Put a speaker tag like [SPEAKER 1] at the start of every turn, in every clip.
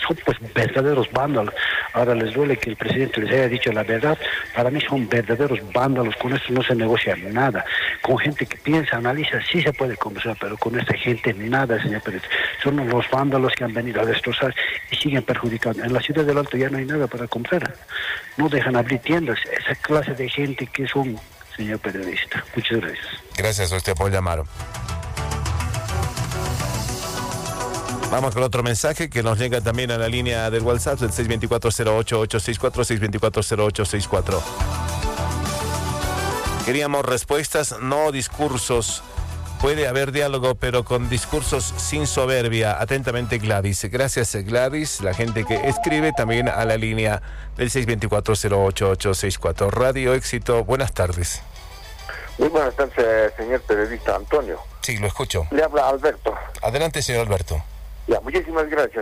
[SPEAKER 1] son pues verdaderos vándalos. Ahora les duele que el presidente les haya dicho la verdad. Para mí son verdaderos vándalos. Con esto no se negocia nada. Con gente que piensa, analiza, sí se puede conversar, pero con esta gente nada, señor Pérez. Son los vándalos que han venido a destrozar y siguen perjudicando. En la ciudad del Alto ya no hay nada para comprar. No dejan abrir tiendas. Esa clase de gente que son, señor periodista. Muchas gracias.
[SPEAKER 2] Gracias a usted por llamar. Vamos con otro mensaje que nos llega también a la línea del WhatsApp, el 624-08-864, 624-0864. Queríamos respuestas, no discursos. Puede haber diálogo, pero con discursos sin soberbia. Atentamente, Gladys. Gracias, Gladys. La gente que escribe también a la línea del 624-08-864. Radio Éxito, buenas tardes.
[SPEAKER 3] Muy buenas tardes, señor periodista Antonio.
[SPEAKER 2] Sí, lo escucho.
[SPEAKER 3] Le habla Alberto.
[SPEAKER 2] Adelante, señor Alberto.
[SPEAKER 3] Ya, muchísimas gracias.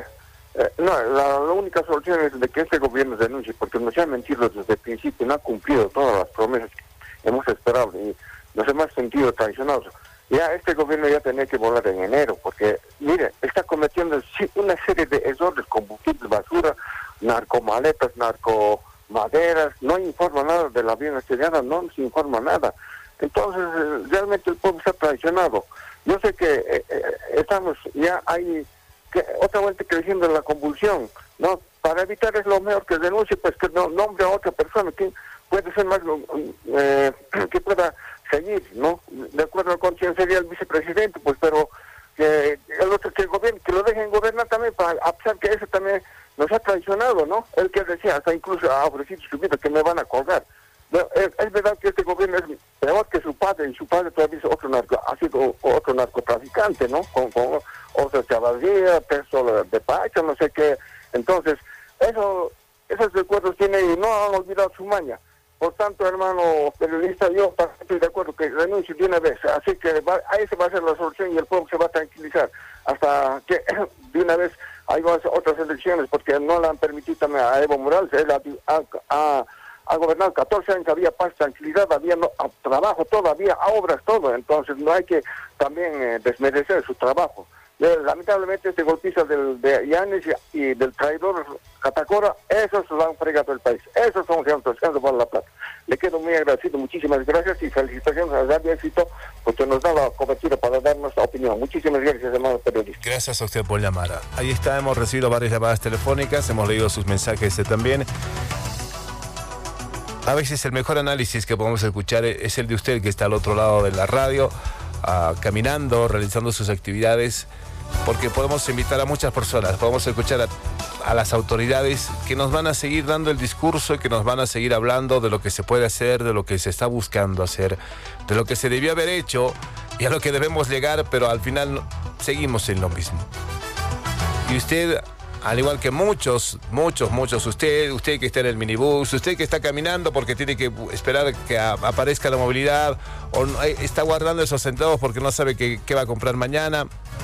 [SPEAKER 3] La única solución es de que este gobierno denuncie, porque nos ha mentido desde el principio, no ha cumplido todas las promesas que hemos esperado y nos hemos sentido traicionados. Ya este gobierno ya tenía que volar en enero, porque, mire, está cometiendo una serie de errores, combustible, basura, narcomaletas, narcomaderas, no informa nada de la vida nacional, no se informa nada. Entonces, realmente el pueblo está traicionado. Yo sé que ya hay otra vuelta creciendo en la convulsión, ¿no? Para evitar es lo mejor que denuncie, pues que no nombre a otra persona que puede ser más, que pueda seguir, ¿no? De acuerdo con quién sería el vicepresidente, pues, pero que el otro que gobierne, que lo dejen gobernar también, a pesar que ese también nos ha traicionado, ¿no? El que decía, hasta incluso ha ofrecido su vida, que me van a colgar. No, es verdad que este gobierno es peor que su padre, y su padre todavía ha sido otro narcotraficante, ¿no? Con otras chavaldías, peso de pacho, no sé qué. Entonces, esos recuerdos tiene y no han olvidado su maña. Por tanto, hermano periodista, yo estoy de acuerdo que renuncie de una vez. Así que ahí se va a hacer la solución y el pueblo se va a tranquilizar hasta que de una vez hay otras elecciones, porque no le han permitido también a Evo Morales. Él ha gobernado 14 años, había paz, tranquilidad, había trabajo, todo, había obras, todo. Entonces no hay que también desmerecer su trabajo. Lamentablemente este golpista de Yanis y del traidor Catacora, esos lo han fregado el país. Esos son los que por la plata. Le quedo muy agradecido, muchísimas gracias y felicitaciones a Radio Éxito porque nos da la cobertura para dar nuestra opinión. Muchísimas gracias, hermano periodista.
[SPEAKER 2] Gracias a usted por llamar. Ahí está, hemos recibido varias llamadas telefónicas, hemos leído sus mensajes también. A veces el mejor análisis que podemos escuchar es el de usted, que está al otro lado de la radio, caminando, realizando sus actividades, porque podemos invitar a muchas personas, podemos escuchar a las autoridades que nos van a seguir dando el discurso y que nos van a seguir hablando de lo que se puede hacer, de lo que se está buscando hacer, de lo que se debió haber hecho y a lo que debemos llegar, pero al final seguimos en lo mismo. Y usted, al igual que muchos, usted que está en el minibús, usted que está caminando porque tiene que esperar que aparezca la movilidad, o está guardando esos centavos porque no sabe qué va a comprar mañana.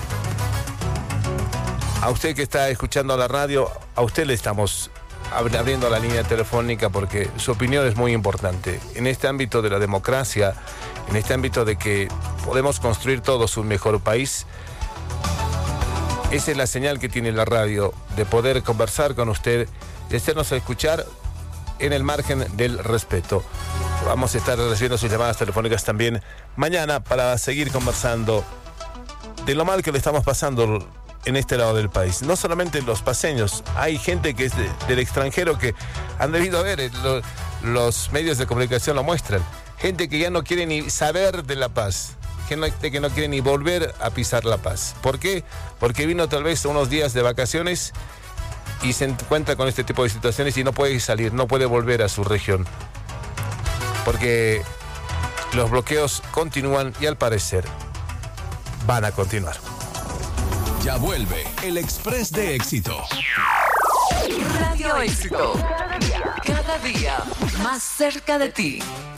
[SPEAKER 2] A usted que está escuchando la radio, a usted le estamos abriendo la línea telefónica porque su opinión es muy importante. En este ámbito de la democracia, en este ámbito de que podemos construir todos un mejor país, esa es la señal que tiene la radio, de poder conversar con usted, de hacernos escuchar en el margen del respeto. Vamos a estar recibiendo sus llamadas telefónicas también mañana para seguir conversando de lo mal que le estamos pasando en este lado del país. No solamente los paseños, hay gente que es del extranjero que han debido ver, los medios de comunicación lo muestran, gente que ya no quiere ni saber de La Paz, gente que no quiere ni volver a pisar La Paz. ¿Por qué? Porque vino tal vez unos días de vacaciones y se encuentra con este tipo de situaciones y no puede salir, no puede volver a su región. Porque los bloqueos continúan y al parecer van a continuar.
[SPEAKER 4] Ya vuelve el Express de Éxito.
[SPEAKER 5] Radio Éxito. Cada día más cerca de ti.